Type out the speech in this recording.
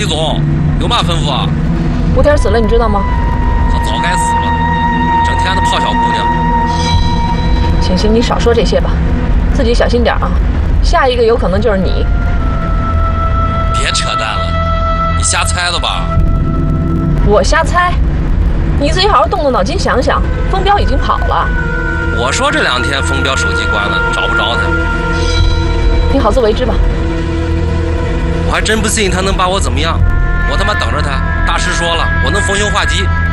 总，有嘛吩咐啊？ 吴天死了，你知道吗？ 他早该死了，整天的泡小姑娘。 行，你少说这些吧，自己小心点啊，下一个有可能就是你。 别扯淡了，你瞎猜的吧？ 我瞎猜？你自己好好动动脑筋想想，风彪已经跑了。 我说这2天风彪手机关了，找不着他。 你好自为之吧。 我还真不信他能把我怎么样，我他妈等着他。大师说了，我能逢凶化吉。